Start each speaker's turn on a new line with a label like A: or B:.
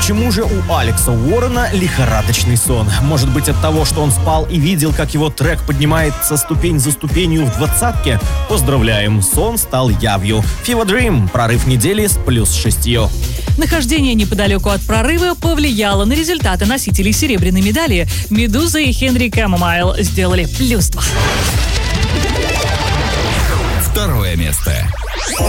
A: почему же у Алекса Уоррена лихорадочный сон? Может быть, от того, что он спал и видел, как его трек поднимается ступень за ступенью в 20-ке? Поздравляем, сон стал явью. Fever Dream, прорыв недели с +6.
B: Нахождение неподалеку от прорыва повлияло на результаты носителей серебряной медали. «Медуза» и «Хенри Камомайл» сделали +2.
C: Второе место.